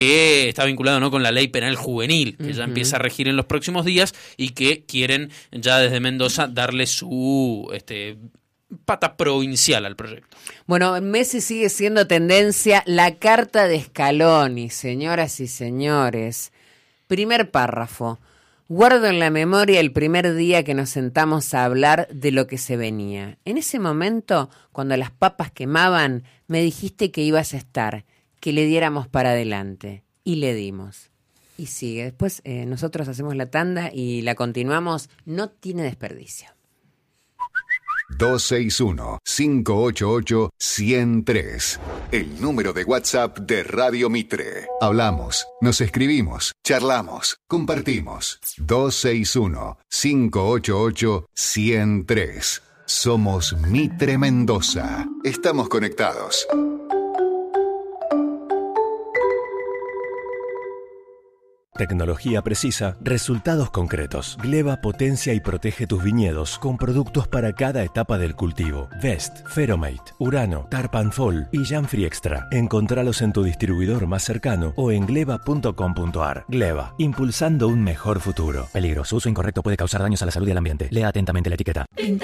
que está vinculado, ¿no?, con la ley penal juvenil, que ya empieza a regir en los próximos días y que quieren ya desde Mendoza darle su pata provincial al proyecto. Bueno, en Messi sigue siendo tendencia la carta de Scaloni, señoras y señores. Primer párrafo. Guardo en la memoria el primer día que nos sentamos a hablar de lo que se venía. En ese momento, cuando las papas quemaban, me dijiste que ibas a estar, que le diéramos para adelante. Y le dimos. Y sigue. Después nosotros hacemos la tanda y la continuamos. No tiene desperdicio. 261-588-103. El número de WhatsApp de Radio Mitre. Hablamos, nos escribimos, charlamos, compartimos. 261-588-103. Somos Mitre Mendoza. Estamos conectados. Tecnología precisa, resultados concretos. Gleva potencia y protege tus viñedos con productos para cada etapa del cultivo. Vest, Feromate, Urano, Tarpanfol y Janfree Extra. Encontralos en tu distribuidor más cercano o en gleva.com.ar. Gleva, impulsando un mejor futuro. Peligro, su uso incorrecto puede causar daños a la salud y al ambiente. Lea atentamente la etiqueta.